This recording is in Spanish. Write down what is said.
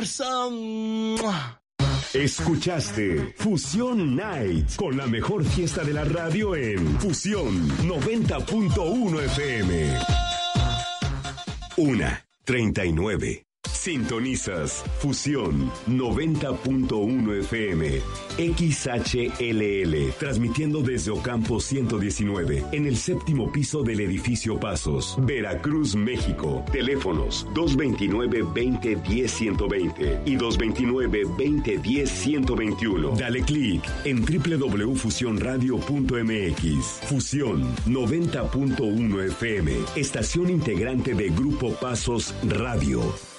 Escuchaste Fusión Night con la mejor fiesta de la radio en Fusión 90.1 FM. 1:39. Sintonizas Fusión 90.1 FM, XHLL, transmitiendo desde Ocampo 119, en el séptimo piso del edificio Pasos, Veracruz, México. Teléfonos 229-2010-120 y 229-2010-121. Dale clic en www.fusionradio.mx. Fusión 90.1 FM, estación integrante de Grupo Pasos Radio.